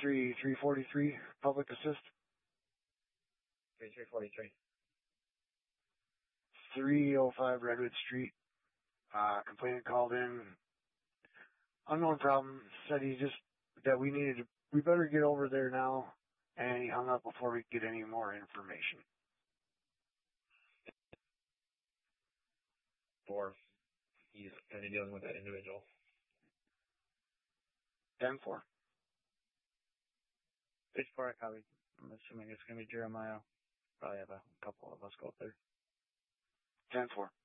343 Public Assist. 343. 305 Redwood Street. Complainant called in. Unknown problem. Said that we better get over there now. And he hung up before we could get any more information. 4. He's kind of dealing with that individual. 10-4. 6-4, I copy. I'm assuming it's going to be Jeremiah. Probably have a couple of us go up there. 10-4.